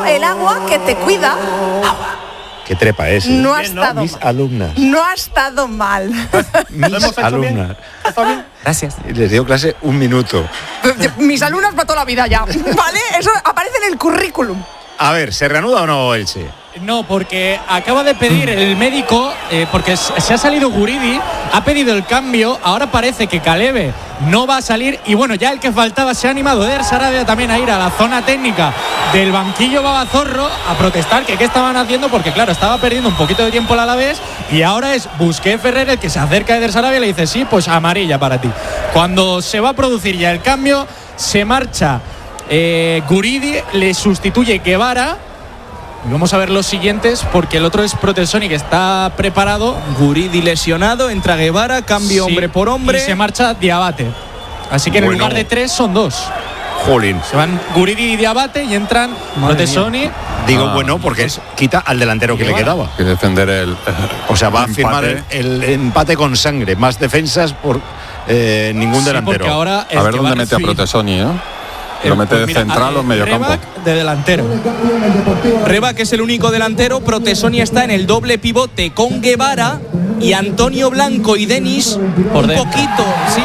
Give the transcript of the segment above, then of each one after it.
el agua que te cuida. Qué trepa es. No ha estado mis mal. alumnas. No ha estado mal. Mis alumnas. Gracias. Les dio clase 1 minuto. Mis alumnas para toda la vida ya, ¿vale? Eso aparece en el currículum. A ver, ¿se reanuda o no Elche? No, porque acaba de pedir el médico, porque se ha salido Guridi, ha pedido el cambio, ahora parece que Caleve no va a salir y bueno, ya el que faltaba se ha animado Eder Sarabia también a ir a la zona técnica del banquillo Babazorro a protestar que qué estaban haciendo, porque claro, estaba perdiendo un poquito de tiempo el Alavés y ahora es Busquets Ferrer el que se acerca a Eder Sarabia y le dice sí, pues amarilla para ti. Cuando se va a producir ya el cambio, se marcha Guridi, le sustituye Guevara. Y vamos a ver los siguientes porque el otro es Protesoni que está preparado. Guridi lesionado, entra Guevara, cambio Sí, hombre por hombre. Y se marcha Diabate. Así que en lugar de 3 son 2. Jolín. Se van Guridi y Diabate y entran Protesoni. Digo bueno porque quita al delantero que le quedaba. Que defender el O sea, va a empate. firmar el empate con sangre. Más defensas por ningún delantero. Porque ahora A ver dónde mete a Protesoni, ¿no? ¿Lo mete de central o en medio campo? De delantero. Reba, que es el único delantero. Protesoni está en el doble pivote con Guevara y Antonio Blanco y Denis Por un dentro. poquito, sí,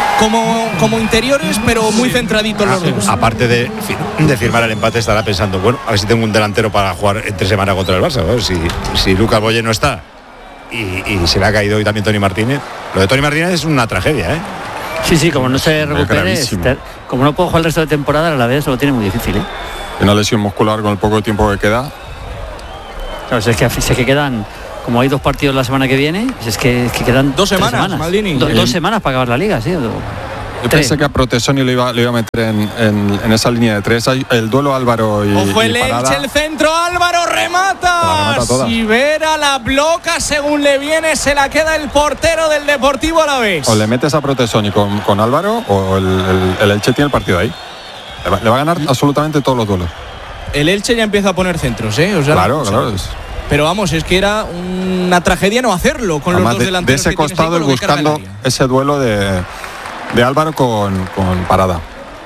como interiores, pero muy centraditos los dos. Aparte de firmar el empate, estará pensando, bueno, a ver si tengo un delantero para jugar entre semana contra el Barça. ¿No? Si Lucas Boye no está y se le ha caído hoy también Toni Martínez. Lo de Toni Martínez es una tragedia, ¿eh? Sí, como no se recupere, gravísimo. como no puedo jugar el resto de temporada, a la vez se lo tiene muy difícil, ¿eh? Una lesión muscular con el poco tiempo que queda. Claro, si es que quedan, como hay 2 partidos la semana que viene, es que quedan 2 3 semanas, Maldini. 2 semanas para acabar la liga, sí. Yo pensé que a Protesoni lo iba a meter en esa línea de 3. El duelo Álvaro y Ojo el Parada. Elche, el centro, Álvaro remata. La remata toda. Sivera la bloca según le viene, se la queda el portero del Deportivo Alavés. O le metes a Protesoni con Álvaro o el Elche tiene el partido ahí. Le va a ganar absolutamente todos los duelos. El Elche ya empieza a poner centros, ¿eh? O sea, Claro. Pero vamos, es que era una tragedia no hacerlo con Además los dos de delanteros. ese que tienes ahí costado, con lo que carga el buscando área. ese duelo de Álvaro con Parada.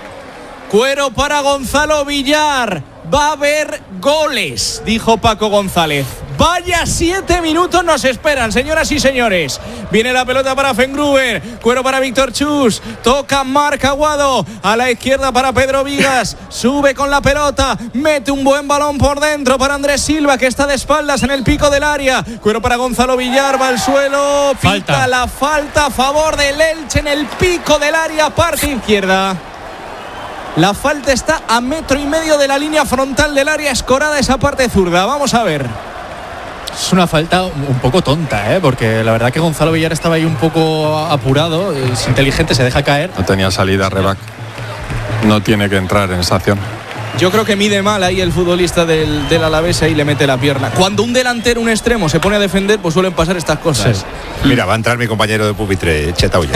Cuero para Gonzalo Villar. Va a haber goles, dijo Paco González. Vaya 7 minutos nos esperan, señoras y señores. Viene la pelota para Fengruber. Cuero para Víctor Chus. Toca Marc Aguado. A la izquierda para Pedro Vigas. Sube con la pelota. Mete un buen balón por dentro para Andrés Silva, que está de espaldas en el pico del área. Cuero para Gonzalo Villar. Va al suelo. Pita la falta a favor del Elche en el pico del área, parte izquierda. La falta está a 1,5 metros de la línea frontal del área, escorada esa parte zurda. Vamos a ver. Es una falta un poco tonta, porque la verdad que Gonzalo Villar estaba ahí un poco apurado, es inteligente, se deja caer. No tenía salida, Rebac. No tiene que entrar en esa acción. Yo creo que mide mal ahí el futbolista del Alavés y le mete la pierna. Cuando un delantero, un extremo, se pone a defender, pues suelen pasar estas cosas. Sí. Mira, va a entrar mi compañero de pupitre, Chetaoya.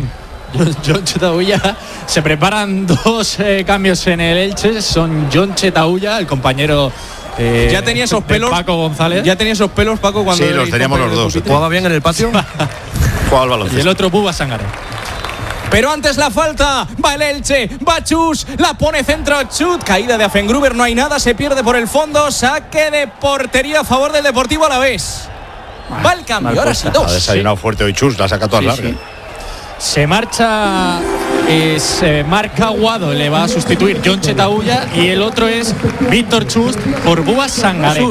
John Chetaulla. Se preparan 2 cambios en el Elche. Son John Chetaulla, el compañero ya tenía esos de pelos, Paco González. Ya tenía esos pelos, Paco, cuando Sí, los teníamos los dos. ¿Jugaba bien en el patio? Jugaba al Y baloncesto. el otro Buba Sangare. Pero antes la falta, va el Elche, va Chus, la pone centro Chut, caída de Afengruber, no hay nada, se pierde por el fondo, saque de portería a favor del Deportivo Alavés. Va el cambio, ahora sí, Ha 2. desayunado fuerte hoy Chus, la saca todas largas. Se marcha, se marca Aguado, le va a sustituir John Chetaulla y el otro es Víctor Chus por Buba Sangare.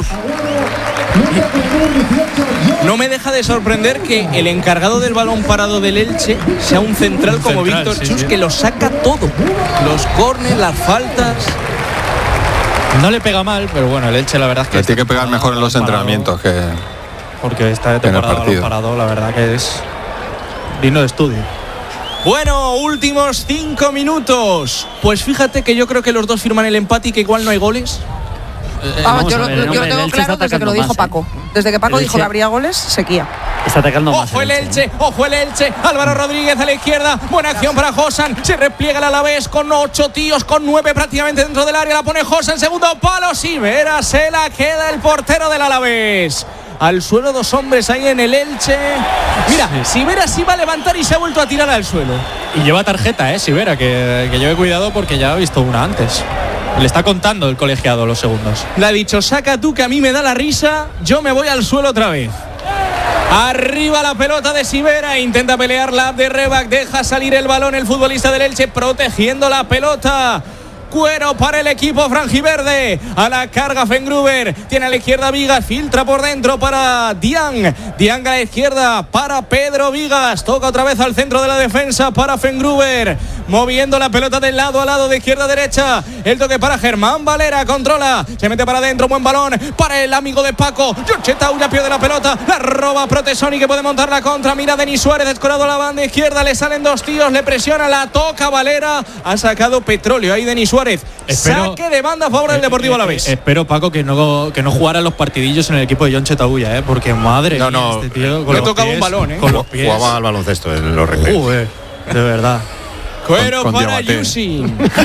No me deja de sorprender que el encargado del balón parado del Elche sea un central como Víctor Chus, que lo saca todo. Los córneres, las faltas. No le pega mal, pero bueno, el Elche la verdad es que... Le tiene que pegar mejor en los entrenamientos que... Porque esta en el temporada partido. balón parado, la verdad que es digno de estudio. Bueno, últimos 5 minutos. Pues fíjate que yo creo que los dos firman el empate y que igual no hay goles. Vamos Yo a lo ver, hombre, el tengo Elche claro está desde que lo atacando dijo más, Paco. Desde que Paco El dijo que Elche habría goles, sequía. está atacando más. Ojo el Elche, ojo el Elche. Álvaro Rodríguez a la izquierda. Buena acción para Josan. Se repliega el Alavés con 8 tíos, con 9 prácticamente dentro del área. La pone Josan, segundo palo. Sivera se la queda el portero del Alavés. Al suelo 2 hombres ahí en el Elche. Mira, Sivera sí va a levantar y se ha vuelto a tirar al suelo. Y lleva tarjeta, Sivera, que lleve cuidado porque ya ha visto una antes. Le está contando el colegiado los segundos. Le ha dicho, saca tú que a mí me da la risa, yo me voy al suelo otra vez. Arriba la pelota de Sivera, intenta pelear la de Rebac, deja salir el balón el futbolista del Elche protegiendo la pelota. Cuero para el equipo franjiverde. A la carga Fengruber. Tiene a la izquierda Vigas. Filtra por dentro para Diang. Diang a la izquierda para Pedro Vigas. Toca otra vez al centro de la defensa para Fengruber. Moviendo la pelota de lado a lado, de izquierda a derecha. El toque para Germán Valera. Controla. Se mete para adentro. Buen balón para el amigo de Paco. Yonchetau ya pierde la pelota. La roba Protesoni, que puede montar la contra. Mira Denis Suárez. Descolado a la banda izquierda. Le salen dos tíos. Le presiona. La toca Valera. Ha sacado petróleo ahí Denis Suárez. Saque de banda a favor del Deportivo Alavés. Espero, Paco, que no jugara los partidillos en el equipo de Yonchetau, porque madre mía, este tío le tocaba un balón, con los pies. Jugaba al baloncesto en los recreos. De verdad. Cuero con para Yusi.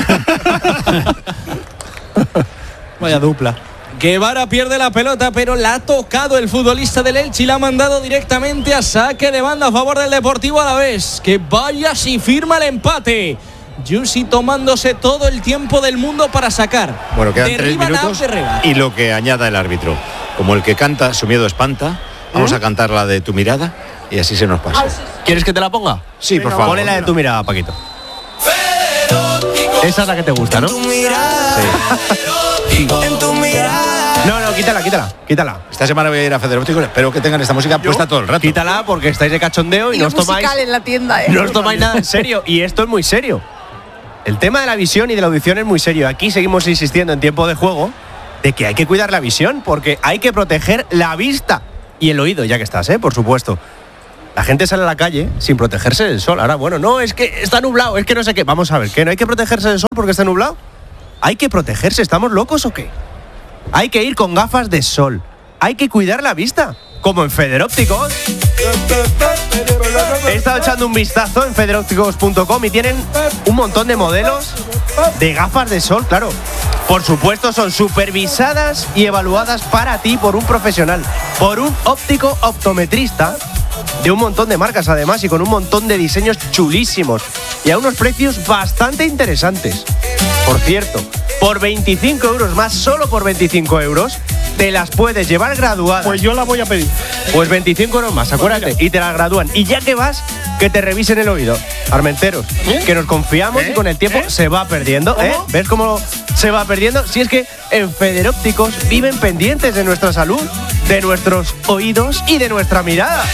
Vaya dupla. Guevara pierde la pelota, pero la ha tocado el futbolista del Elche y la ha mandado directamente a saque de banda a favor del Deportivo Alavés. Que vaya si firma el empate. Yusi tomándose todo el tiempo del mundo para sacar. Bueno, quedan 3 minutos y lo que añada el árbitro. Como el que canta, su miedo espanta. Vamos a cantar la de Tu mirada y así se nos pasa. ¿Quieres que te la ponga? Sí, por favor. Ponle la de Tu mirada, Paquito. Esa es la que te gusta, ¿no? Sí. En tu mirada. No, quítala. Esta semana voy a ir a Federóptico. Espero que tengan esta música puesta todo el rato. Quítala porque estáis de cachondeo y no os tomáis. En la tienda, no os tomáis nada en serio. Y esto es muy serio. El tema de la visión y de la audición es muy serio. Aquí seguimos insistiendo en tiempo de juego de que hay que cuidar la visión porque hay que proteger la vista y el oído, ya que estás, por supuesto. La gente sale a la calle sin protegerse del sol. Ahora, bueno, no, es que está nublado, es que no sé qué. Vamos a ver, ¿que no hay que protegerse del sol porque está nublado? Hay que protegerse, ¿estamos locos o qué? Hay que ir con gafas de sol. Hay que cuidar la vista, como en Federópticos. He estado echando un vistazo en federópticos.com y tienen un montón de modelos de gafas de sol, claro. Por supuesto, son supervisadas y evaluadas para ti por un profesional, por un óptico optometrista de un montón de marcas además y con un montón de diseños chulísimos y a unos precios bastante interesantes. Por cierto, por 25 euros más, solo por 25 euros, te las puedes llevar graduadas. Pues yo la voy a pedir. Pues 25 euros más, acuérdate, y te las gradúan. Y ya que vas, que te revisen el oído. Armenteros, que nos confiamos y con el tiempo se va perdiendo. ¿Ves cómo se va perdiendo? Si es que en Federópticos viven pendientes de nuestra salud, de nuestros oídos y de nuestra mirada.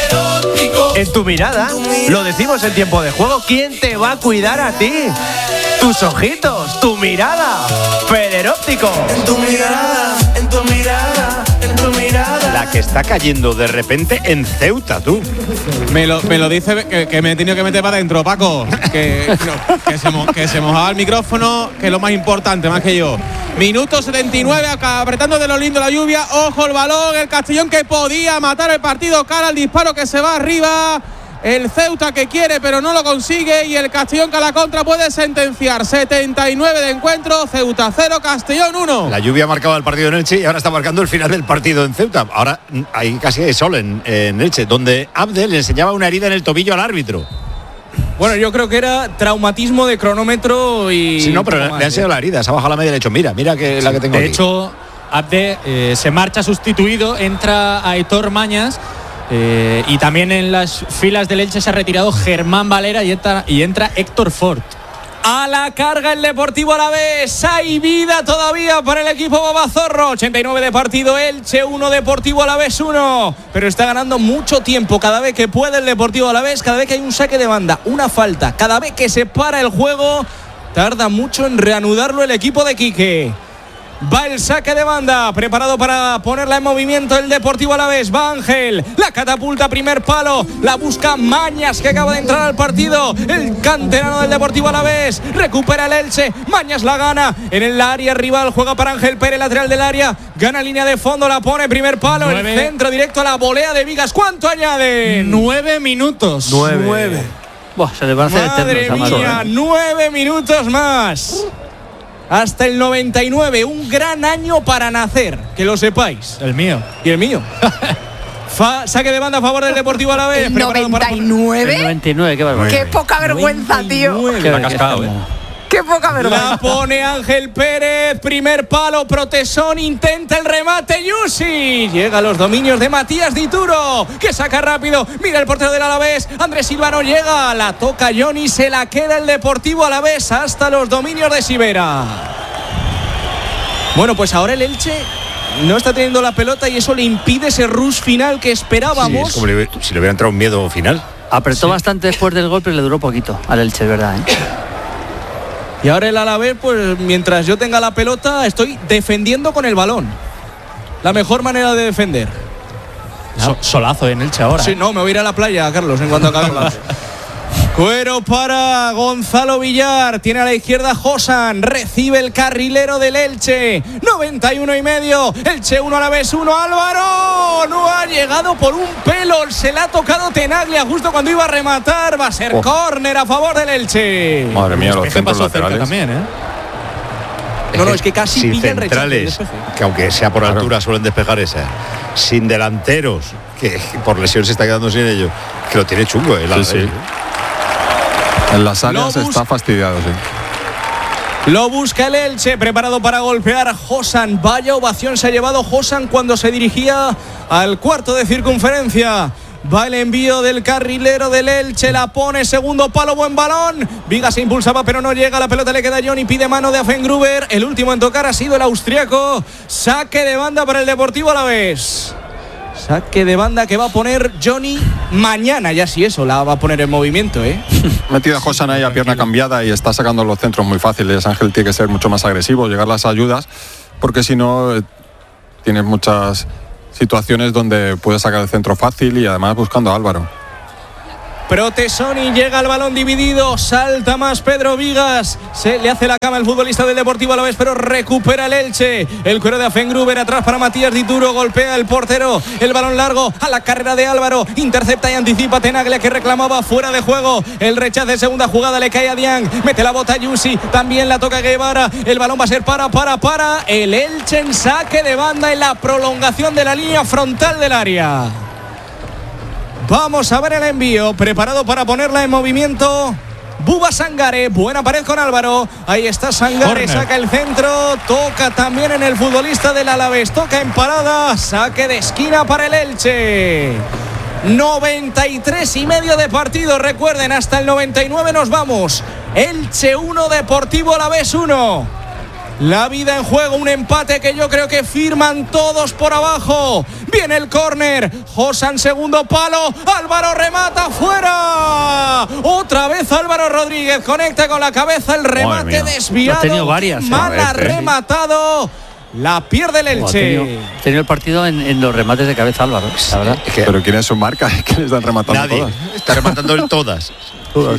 En tu mirada, lo decimos en tiempo de juego, ¿quién te va a cuidar a ti? Tus ojitos, tu mirada. Federópticos. En tu mirada, en tu mirada, en tu mirada. La que está cayendo de repente en Ceuta, tú. Me lo dice que me he tenido que meter para adentro, Paco. Que se mojaba el micrófono, que es lo más importante, más que yo. Minuto 79, apretando de lo lindo la lluvia. Ojo el balón, el Castellón que podía matar el partido. Cara al disparo que se va arriba. El Ceuta que quiere pero no lo consigue y el Castellón que a la contra puede sentenciar. 79 de encuentro, Ceuta 0, Castellón 1. La lluvia marcaba el partido en Elche y ahora está marcando el final del partido en Ceuta. Ahora hay casi hay sol en Elche, donde Abde le enseñaba una herida en el tobillo al árbitro. Bueno, yo creo que era traumatismo de cronómetro y... Sí, no, pero le ha enseñado la herida, se ha bajado la media y le ha dicho, mira que la que tengo de aquí. hecho, Abde se marcha sustituido, entra Aitor Mañas. Y también en las filas del Elche se ha retirado Germán Valera y entra Héctor Fort. A la carga el Deportivo Alavés. Hay vida todavía para el equipo Babazorro. 89 de partido, Elche 1, Deportivo Alavés 1. Pero está ganando mucho tiempo cada vez que puede el Deportivo Alavés, cada vez que hay un saque de banda, una falta, cada vez que se para el juego, tarda mucho en reanudarlo el equipo de Quique. Va el saque de banda, preparado para ponerla en movimiento el Deportivo Alavés. Va Ángel, la catapulta, primer palo, la busca Mañas que acaba de entrar al partido. El canterano del Deportivo Alavés, recupera el Elche, Mañas la gana en el área rival, juega para Ángel Pérez, lateral del área, gana línea de fondo, la pone, primer palo, 9. El centro directo a la volea de Vigas. ¿Cuánto añaden? 9 minutos. 9. Buah, se le va a hacer eterno. Madre mía, 9 minutos más. Hasta el 99, un gran año para nacer, que lo sepáis. El mío. Y el mío. Saque de banda a favor del Deportivo Alavés. ¿El 99? El 99, qué barbaridad. Qué poca vergüenza, tío. La cascado, Qué ¡Qué poca vergüenza! La pone Ángel Pérez, primer palo, Protesón, intenta el remate, Yusi. Llega a los dominios de Matías Dituro, que saca rápido, mira el portero del Alavés, Andrés Silva no llega, la toca Johnny, se la queda el Deportivo Alavés hasta los dominios de Sivera. Bueno, pues ahora el Elche no está teniendo la pelota y eso le impide ese rush final que esperábamos. Sí, es como si le hubiera entrado un miedo final. Apretó bastante después del golpe y le duró poquito al Elche, es verdad, ¿eh? Y ahora el Alavés, pues mientras yo tenga la pelota, estoy defendiendo con el balón. La mejor manera de defender. Solazo en Elche ahora. Sí, no, me voy a ir a la playa, Carlos, en cuanto acabe. Cuero para Gonzalo Villar. Tiene a la izquierda Josan. Recibe el carrilero del Elche. 91,5. Elche 1, Alavés 1. Álvaro no ha llegado por un pelo. Se le ha tocado Tenaglia justo cuando iba a rematar. Va a ser córner a favor del Elche. Madre mía, los centros laterales. También, ¿eh? No, es que casi sin pilla el rechazo del centrales, despeje. que aunque sea por altura suelen despejar esa. Sin delanteros, que por lesión se está quedando sin ellos. Que lo tiene chungo, el Alavés. Sí. En las áreas está fastidiado, sí. Lo busca el Elche, preparado para golpear Josan. Vaya ovación se ha llevado Josan cuando se dirigía al cuarto de circunferencia. Va el envío del carrilero del Elche, la pone, segundo palo, buen balón. Viga se impulsaba pero no llega, la pelota le queda a Johnny, pide mano de Afengruber. El último en tocar ha sido el austriaco. Saque de banda para el Deportivo Alavés. Saque de banda que va a poner Johnny mañana, ya si eso la va a poner en movimiento, ¿eh? Metido a Josan ahí a pierna cambiada y está sacando los centros muy fáciles. Ángel tiene que ser mucho más agresivo, llegar las ayudas, porque si no tienes muchas situaciones donde puede sacar el centro fácil y además buscando a Álvaro. Protesoni llega al balón dividido, salta más Pedro Vigas, se le hace la cama el futbolista del Deportivo Alavés, pero recupera el Elche. El cuero de Afengruber atrás para Matías Dituro, golpea el portero, el balón largo a la carrera de Álvaro, intercepta y anticipa Tenaglia que reclamaba fuera de juego. El rechazo de segunda jugada le cae a Diang, mete la bota a Yusi, también la toca Guevara, el balón va a ser para el Elche en saque de banda en la prolongación de la línea frontal del área. Vamos a ver el envío, preparado para ponerla en movimiento. Buba Sangare, buena pared con Álvaro. Ahí está Sangare, saca el centro, toca también en el futbolista del Alavés, toca en parada, saque de esquina para el Elche. 93,5 de partido, recuerden, hasta el 99 nos vamos. Elche 1, Deportivo Alavés 1. La vida en juego, un empate que yo creo que firman todos por abajo. Viene el córner, Josan segundo palo, Álvaro remata fuera. Otra vez Álvaro Rodríguez conecta con la cabeza, el remate desviado. Ha tenido varias. Mal ha rematado. La pierde el Elche. Ha tenido el partido en los remates de cabeza Álvaro, la verdad. Pero ¿quién es su marca? ¿Quién le están rematando? Nadie. Todas? Está rematando él todas. Todas.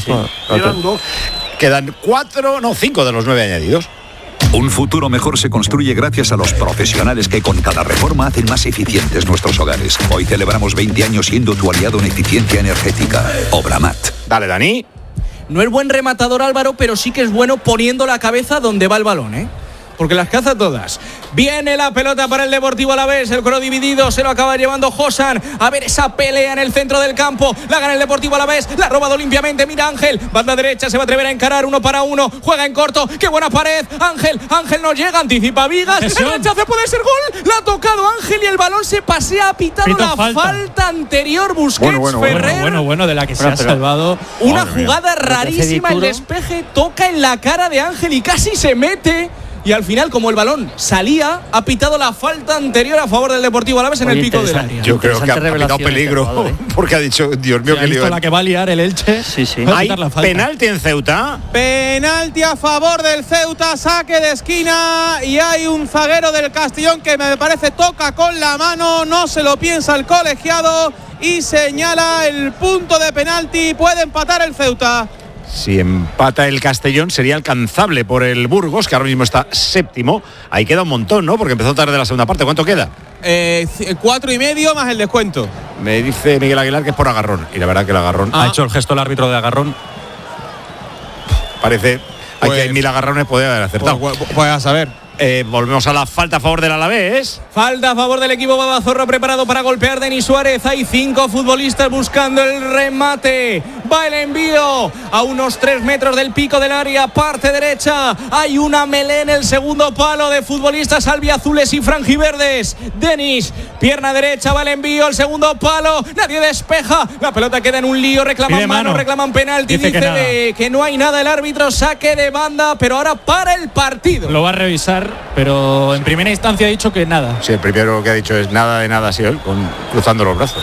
Quedan 5 de los 9 añadidos. Un futuro mejor se construye gracias a los profesionales que con cada reforma hacen más eficientes nuestros hogares. Hoy celebramos 20 años siendo tu aliado en eficiencia energética. Obramat. Dale, Dani. No es buen rematador Álvaro, pero sí que es bueno poniendo la cabeza donde va el balón, ¿eh? Porque las caza todas. Viene la pelota para el Deportivo Alavés, el coro dividido, se lo acaba llevando Josan. A ver esa pelea en el centro del campo, la gana el Deportivo Alavés, la ha robado limpiamente, mira Ángel, banda derecha, se va a atrever a encarar 1 para 1, juega en corto, qué buena pared, Ángel no llega, anticipa Vigas, el rechazo puede ser gol, la ha tocado Ángel y el balón se pasea, ha pitado la falta anterior, Busquets, Ferrer. Bueno, de la que se ha salvado. Una jugada rarísima, el despeje toca en la cara de Ángel y casi se mete. Y al final, como el balón salía, ha pitado la falta anterior a favor del Deportivo Alavés en el pico del área. Yo creo que ha pitado peligro, porque ha dicho, Dios mío, que lío. La que va a liar el Elche. Sí. ¿Hay penalti en Ceuta? Penalti a favor del Ceuta, saque de esquina y hay un zaguero del Castellón que me parece toca con la mano, no se lo piensa el colegiado y señala el punto de penalti, puede empatar el Ceuta. Si empata el Castellón sería alcanzable por el Burgos, que ahora mismo está séptimo. Ahí queda un montón, ¿no? Porque empezó tarde la segunda parte. ¿Cuánto queda? 4,5 más el descuento. Me dice Miguel Aguilar que es por agarrón. Y la verdad que el agarrón... Ha hecho el gesto el árbitro de agarrón. Parece... Aquí hay 1000 agarrones, podría haber acertado. Pues a saber. Volvemos a la falta a favor del Alavés. Falta a favor del equipo Babazorro, preparado para golpear Denis Suárez. Hay 5 futbolistas buscando el remate. Va el envío a unos 3 metros del pico del área, parte derecha. Hay una melé en el segundo palo de futbolistas albiazules y franjiverdes. Denis, pierna derecha, va el envío al segundo palo. Nadie despeja. La pelota queda en un lío. Reclaman mano, reclaman penalti. Dice que no hay nada el árbitro. Saque de banda, pero ahora para el partido. Lo va a revisar, pero en primera instancia ha dicho que nada. Sí, el primero que ha dicho es nada de nada, sí, él, cruzando los brazos.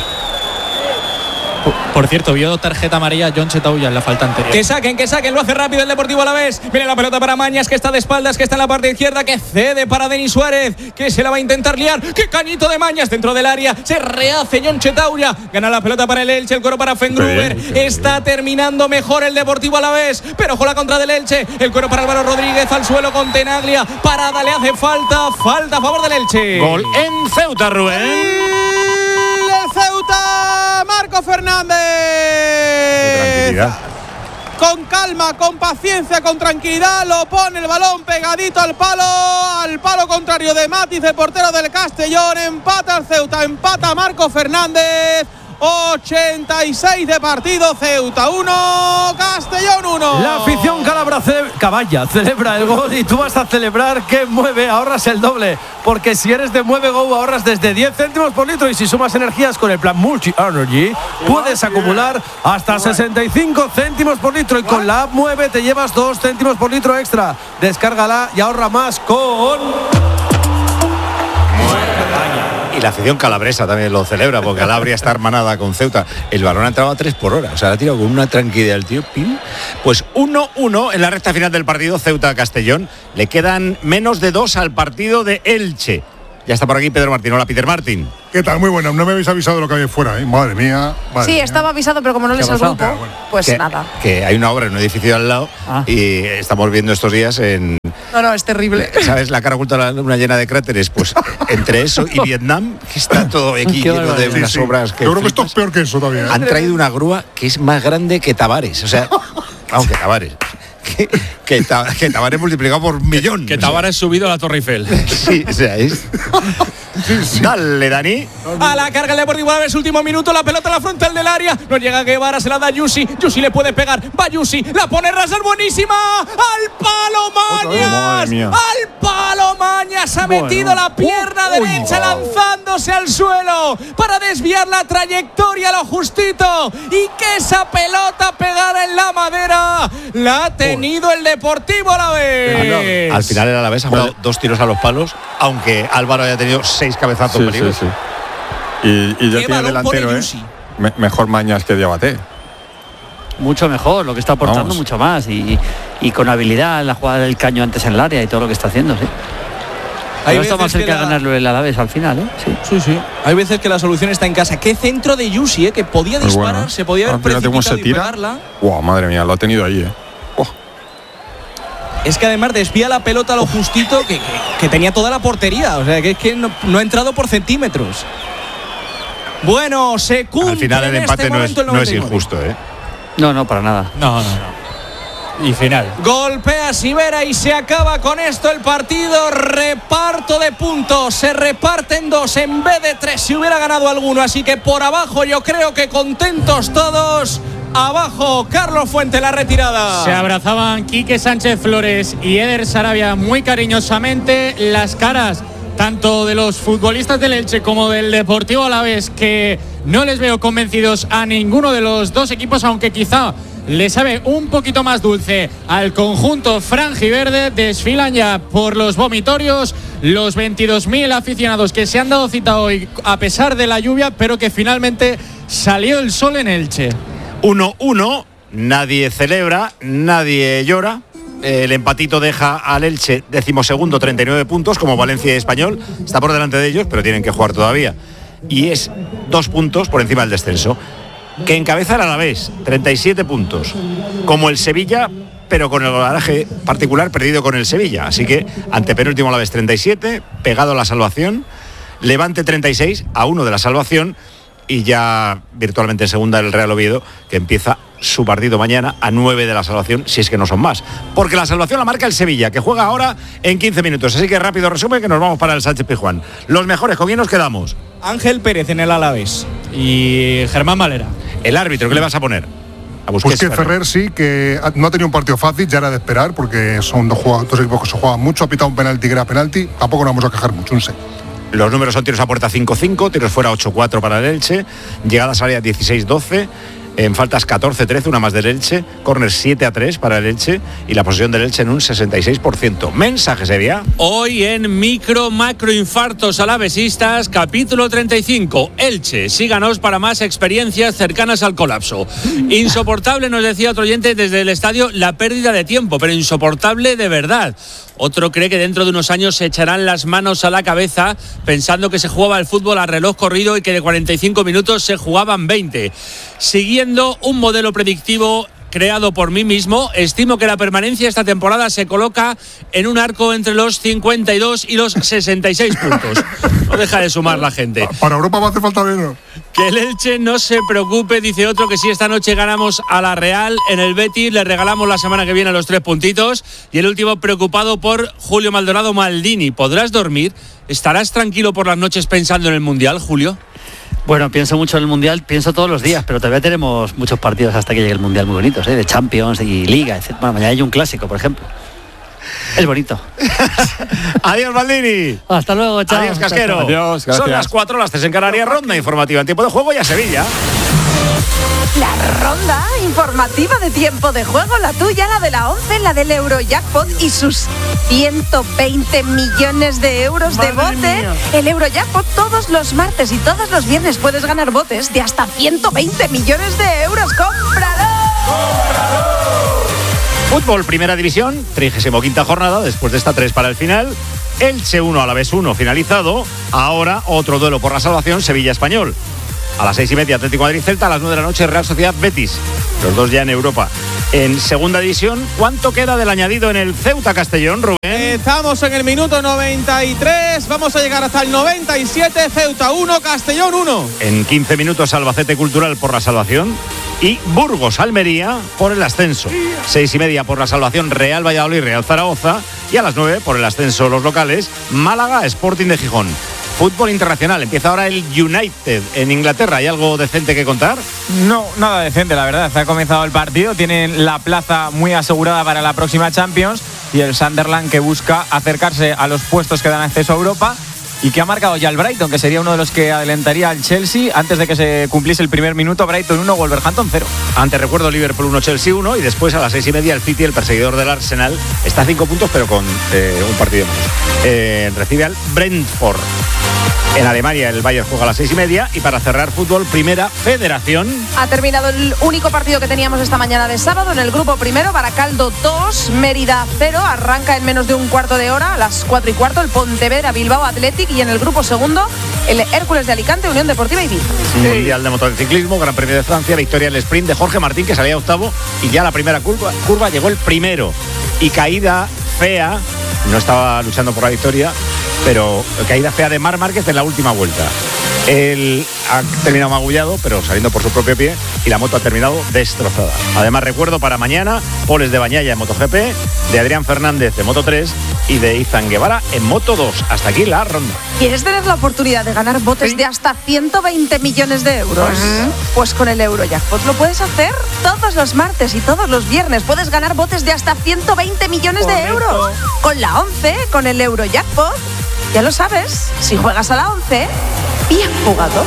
Por cierto, vio tarjeta amarilla a John Chetauya en la falta anterior. Que saquen, lo hace rápido el Deportivo Alavés. Viene la pelota para Mañas, que está de espaldas, que está en la parte izquierda, que cede para Denis Suárez, que se la va a intentar liar. ¡Qué cañito de Mañas dentro del área! Se rehace John Chetauya. Gana la pelota para el Elche, el coro para Fengruber. Está terminando mejor el Deportivo Alavés, pero ojo la contra del Elche. El coro para Álvaro Rodríguez, al suelo con Tenaglia. Parada, le hace falta a favor del Elche. Gol en Ceuta, Rubén. El Ceuta, Marco Fernández. Tranquilidad. Con calma, con paciencia, con tranquilidad, lo pone el balón pegadito al palo contrario de Matiz, el portero del Castellón. Empata el Ceuta, empata Marco Fernández. 86 de partido, Ceuta 1, Castellón 1. La afición caballa celebra el gol y tú vas a celebrar que mueve, ahorras el doble, porque si eres de Mueve Go ahorras desde 10 céntimos por litro y si sumas energías con el plan Multi Energy puedes acumular hasta 65 céntimos por litro y con la app Mueve te llevas 2 céntimos por litro extra. Descárgala y ahorra más con... Y la afición calabresa también lo celebra, porque Calabria está hermanada con Ceuta. El balón ha entrado a 3 por hora, o sea, la ha tirado con una tranquilidad el tío. ¡Pim! Pues 1-1 en la recta final del partido Ceuta-Castellón. Le quedan menos de 2 al partido de Elche. Ya está por aquí Pedro Martín. Hola, Peter Martín. ¿Qué tal? Muy bueno. No me habéis avisado de lo que había fuera, ¿eh? Madre mía. Sí, estaba avisado, pero como no lees el grupo, pues nada. Que hay una obra en un edificio al lado y estamos viendo estos días en... No, es terrible. ¿Sabes? La cara oculta, una llena de cráteres. Pues entre eso y Vietnam, que está todo aquí lleno de unas obras que... Yo creo que esto es peor que eso todavía. Han traído una grúa que es más grande que Tavares. O sea, aunque Tavares... Que Tavares multiplicado por millón. Que Tavares subido a la Torre Eiffel. Sí, o sea, es... Dale, Dani. A la carga el Deportivo Alavés, último minuto, la pelota a la frontal del área. No llega Guevara, se la da Yusi. Yusi le puede pegar. Va Yusi, la pone Rasal, buenísima. Al palo Mañas. Al palo Mañas. Ha metido la pierna derecha lanzándose al suelo para desviar la trayectoria lo justito. Y que esa pelota pegara en la madera. La ha tenido el Deportivo Alavés. Al final el Alavés ha jugado 2 tiros a los palos, aunque Álvaro haya tenido 6 cabezazos peligros. Sí. Y ya tiene delantero, mejor Mañas que Diabaté. Mucho mejor, lo que está aportando mucho más y con habilidad, la jugada del caño antes en el área y todo lo que está haciendo, sí. Ahí está más cerca de ganarlo el Alavés al final, ¿eh? Sí. Hay veces que la solución está en casa. Qué centro de Yusi, que podía disparar, se podía haber precipitado y pegarla. Wow, madre mía, lo ha tenido ahí, Es que además desvía la pelota a lo justito que tenía toda la portería. O sea, que es que no ha entrado por centímetros. Bueno, se cumple. Al final el empate no es injusto, ¿eh? No, para nada. No. Y final. Golpea Sivera y se acaba con esto el partido. Reparto de puntos. Se reparten 2 en vez de 3 si hubiera ganado alguno. Así que por abajo yo creo que contentos todos. Abajo, Carlos Fuente, la retirada. Se abrazaban Quique Sánchez Flores y Eder Sarabia muy cariñosamente. Las caras tanto de los futbolistas del Elche como del Deportivo Alavés, que no les veo convencidos a ninguno de los dos equipos, aunque quizá le sabe un poquito más dulce al conjunto franjiverde. Desfilan ya por los vomitorios los 22.000 aficionados que se han dado cita hoy a pesar de la lluvia, pero que finalmente salió el sol en Elche. 1-1, nadie celebra, nadie llora. El empatito deja al Elche 12º, 39 puntos, como Valencia y Español. Está por delante de ellos, pero tienen que jugar todavía. Y es 2 puntos por encima del descenso. Que encabeza el Alavés, 37 puntos. Como el Sevilla, pero con el golaje particular perdido con el Sevilla. Así que antepenúltimo Alavés 37, pegado a la salvación. Levante 36, a 1 de la salvación. Y ya virtualmente en segunda el Real Oviedo, que empieza su partido mañana a 9 de la salvación, si es que no son más. Porque la salvación la marca el Sevilla, que juega ahora en 15 minutos. Así que rápido resumen, que nos vamos para el Sánchez Pizjuán. Los mejores, ¿con quién nos quedamos? Ángel Pérez en el Alavés. Y Germán Valera. El árbitro, ¿qué le vas a poner? A Busquets Ferrer sí, que no ha tenido un partido fácil, ya era de esperar, porque son dos equipos que se juegan mucho. Ha pitado un penalti que era penalti, tampoco nos vamos a quejar mucho, un 6. Los números son tiros a puerta 5-5, tiros fuera 8-4 para el Elche, llegadas a área 16-12, en faltas 14-13, una más del Elche, córner 7-3 para el Elche y la posesión del Elche en un 66%. Mensaje, Sevilla. Hoy en macro infartos alavesistas, capítulo 35. Elche, síganos para más experiencias cercanas al colapso. Insoportable, nos decía otro oyente desde el estadio, la pérdida de tiempo, pero insoportable de verdad. Otro cree que dentro de unos años se echarán las manos a la cabeza pensando que se jugaba el fútbol a reloj corrido y que de 45 minutos se jugaban 20. Siguiendo un modelo predictivo creado por mí mismo, estimo que la permanencia esta temporada se coloca en un arco entre los 52 y los 66 puntos. No deja de sumar la gente. Para Europa va a hacer falta menos. Que el Elche no se preocupe, dice otro, que si esta noche ganamos a la Real en el Betis, le regalamos la semana que viene los 3 puntitos. Y el último, preocupado por Julio Maldonado Maldini. ¿Podrás dormir? ¿Estarás tranquilo por las noches pensando en el Mundial, Julio? Bueno, pienso mucho en el Mundial, pienso todos los días, pero todavía tenemos muchos partidos hasta que llegue el Mundial muy bonitos, de Champions y Liga, etc. Bueno, mañana hay un clásico, por ejemplo. Es bonito. Adiós, Maldini. Hasta luego, chao. Adiós, Casquero. Adiós, gracias. Son las 4, las 3 en Canarias, ronda informativa en tiempo de juego y a Sevilla. La ronda informativa de tiempo de juego, la tuya, la de la 11, la del Eurojackpot y sus 120 millones de euros de bote. El Eurojackpot todos los martes y todos los viernes puedes ganar botes de hasta 120 millones de euros. ¡Cómpralo! Fútbol, primera división, 35ª jornada, después de esta 3 para el final. Elche 1, Alavés 1, finalizado. Ahora otro duelo por la salvación, Sevilla-Español. A las 6:30, Atlético Madrid-Celta, a las 9 de la noche, Real Sociedad-Betis. Los dos ya en Europa. En segunda división, ¿cuánto queda del añadido en el Ceuta-Castellón, Rubén? Estamos en el minuto 93, vamos a llegar hasta el 97, Ceuta 1, Castellón 1. En 15 minutos, Albacete Cultural por la salvación y Burgos-Almería por el ascenso. 6:30 por la salvación, Real Valladolid-Real Zaragoza, y a las 9 por el ascenso los locales, Málaga-Sporting de Gijón. Fútbol internacional, empieza ahora el United en Inglaterra. ¿Hay algo decente que contar? No, nada decente, la verdad. Ha comenzado el partido, tienen la plaza muy asegurada para la próxima Champions y el Sunderland que busca acercarse a los puestos que dan acceso a Europa y que ha marcado ya el Brighton, que sería uno de los que adelantaría al Chelsea antes de que se cumpliese el primer minuto. Brighton 1, Wolverhampton 0. Antes recuerdo Liverpool 1, Chelsea 1 y después a las 6:30 el City, el perseguidor del Arsenal, está a 5 puntos pero con un partido menos. Recibe al Brentford. En Alemania el Bayern juega a las 6:30 y para cerrar fútbol, primera federación. Ha terminado el único partido que teníamos esta mañana de sábado en el grupo primero, Baracaldo 2, Mérida 0, arranca en menos de un cuarto de hora, a las 4:15 el Pontevedra Bilbao Athletic y en el grupo segundo el Hércules de Alicante Unión Deportiva Ibiza. Mundial de motociclismo, Gran Premio de Francia, victoria en el sprint de Jorge Martín que salía octavo y ya la primera curva llegó el primero y caída fea, no estaba luchando por la victoria, pero caída fea de Marc Márquez en la última vuelta. Él ha terminado magullado, pero saliendo por su propio pie, y la moto ha terminado destrozada. Además, recuerdo para mañana, poles de Bañaya en MotoGP, de Adrián Fernández de Moto3 y de Izan Guevara en Moto2. Hasta aquí la ronda. ¿Quieres tener la oportunidad de ganar botes de hasta 120 millones de euros? Pues con el Eurojackpot lo puedes hacer todos los martes y todos los viernes. Puedes ganar botes de hasta 120 millones de euros. Con la 11, con el Eurojackpot. Ya lo sabes, si juegas a la 11, bien jugado.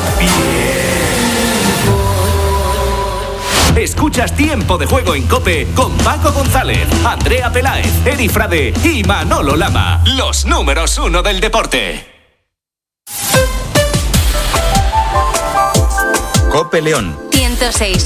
Escuchas Tiempo de Juego en COPE con Paco González, Andrea Peláez, Eri Frade y Manolo Lama. Los números 1 del deporte. COPE León. 106.1